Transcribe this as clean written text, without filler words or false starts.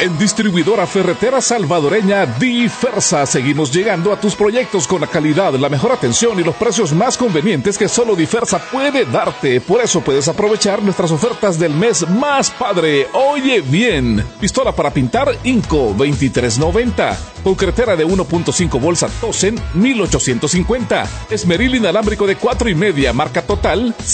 En Distribuidora Ferretera Salvadoreña Difersa seguimos llegando a tus proyectos con la calidad, la mejor atención y los precios más convenientes que solo Difersa puede darte. Por eso puedes aprovechar nuestras ofertas del mes más padre. Oye bien, pistola para pintar Inco $23.90, concretera de 1.5 bolsa Tosen $1,850, esmeril inalámbrico de 4,5 marca Total